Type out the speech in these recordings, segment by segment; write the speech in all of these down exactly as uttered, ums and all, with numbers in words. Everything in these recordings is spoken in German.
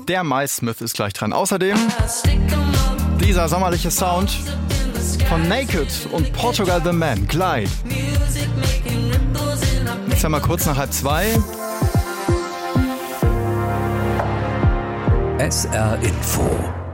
Der MySmith ist gleich dran. Außerdem dieser sommerliche Sound von Naked und Portugal The Man. Glide. Jetzt haben wir kurz nach halb zwei. S R Info.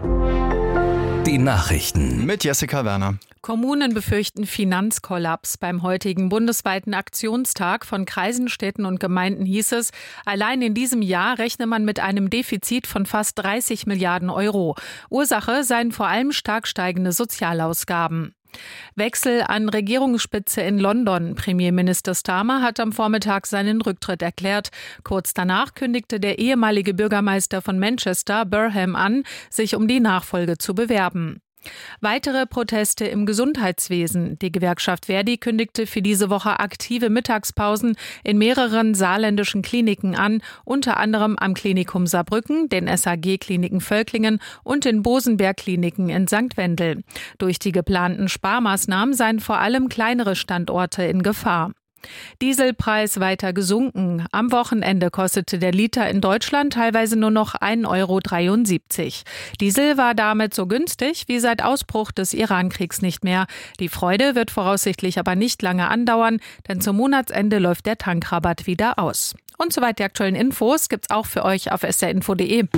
Die Nachrichten. Mit Jessica Werner. Kommunen befürchten Finanzkollaps. Beim heutigen bundesweiten Aktionstag von Kreisen, Städten und Gemeinden hieß es, allein in diesem Jahr rechne man mit einem Defizit von fast dreißig Milliarden Euro. Ursache seien vor allem stark steigende Sozialausgaben. Wechsel an Regierungsspitze in London. Premierminister Starmer hat am Vormittag seinen Rücktritt erklärt. Kurz danach kündigte der ehemalige Bürgermeister von Manchester, Burham, an, sich um die Nachfolge zu bewerben. Weitere Proteste im Gesundheitswesen. Die Gewerkschaft Verdi kündigte für diese Woche aktive Mittagspausen in mehreren saarländischen Kliniken an, unter anderem am Klinikum Saarbrücken, den S A G-Kliniken Völklingen und den Bosenberg-Kliniken in Sankt Wendel. Durch die geplanten Sparmaßnahmen seien vor allem kleinere Standorte in Gefahr. Dieselpreis weiter gesunken. Am Wochenende kostete der Liter in Deutschland teilweise nur noch ein Euro dreiundsiebzig. Diesel war damit so günstig wie seit Ausbruch des Iran-Kriegs nicht mehr. Die Freude wird voraussichtlich aber nicht lange andauern, denn zum Monatsende läuft der Tankrabatt wieder aus. Und soweit die aktuellen Infos gibt's auch für euch auf s r info punkt de.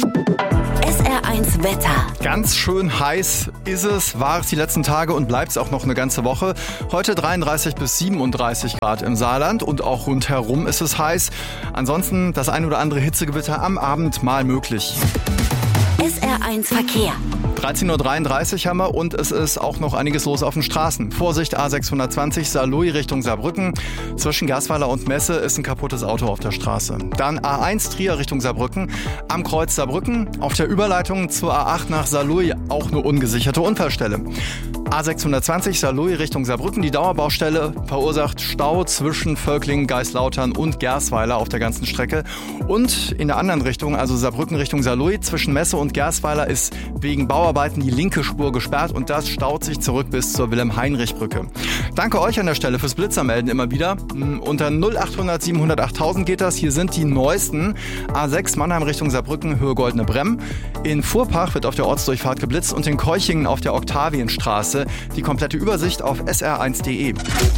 S R eins Wetter. Ganz schön heiß ist es, war es die letzten Tage und bleibt es auch noch eine ganze Woche. Heute dreiunddreißig bis siebenunddreißig Grad im Saarland und auch rundherum ist es heiß. Ansonsten das ein oder andere Hitzegewitter am Abend mal möglich. S R eins Verkehr. dreizehn Uhr dreiunddreißig haben wir und es ist auch noch einiges los auf den Straßen. Vorsicht, A sechshundertzwanzig Saarlouis Richtung Saarbrücken. Zwischen Gasweiler und Messe ist ein kaputtes Auto auf der Straße. Dann A eins Trier Richtung Saarbrücken. Am Kreuz Saarbrücken. Auf der Überleitung zur A acht nach Saarlouis auch eine ungesicherte Unfallstelle. A sechshundertzwanzig Saarlouis Richtung Saarbrücken. Die Dauerbaustelle verursacht Stau zwischen Völklingen, Geislautern und Gersweiler auf der ganzen Strecke. Und in der anderen Richtung, also Saarbrücken Richtung Saarlouis, zwischen Messe und Gersweiler ist wegen Bauarbeiten die linke Spur gesperrt und das staut sich zurück bis zur Wilhelm-Heinrich-Brücke. Danke euch an der Stelle fürs Blitzermelden immer wieder. Unter null achthundert siebenhundert achttausend geht das. Hier sind die neuesten. A sechs Mannheim Richtung Saarbrücken, Höhe Goldene Bremm. In Fuhrpach wird auf der Ortsdurchfahrt geblitzt und in Keuchingen auf der Oktavienstraße. Die komplette Übersicht auf s r eins punkt de.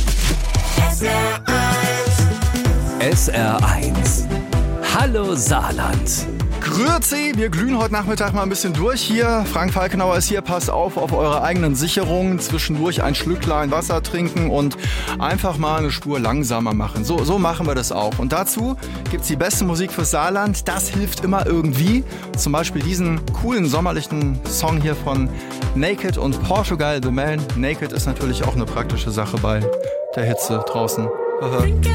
S R eins. Hallo Saarland. Grüezi, wir glühen heute Nachmittag mal ein bisschen durch hier. Frank Falkenauer ist hier, passt auf auf eure eigenen Sicherungen. Zwischendurch ein Schlücklein Wasser trinken und einfach mal eine Spur langsamer machen. So, so machen wir das auch. Und dazu gibt's die beste Musik fürs Saarland. Das hilft immer irgendwie. Zum Beispiel diesen coolen sommerlichen Song hier von Naked und Portugal The Man. Naked ist natürlich auch eine praktische Sache bei der Hitze draußen.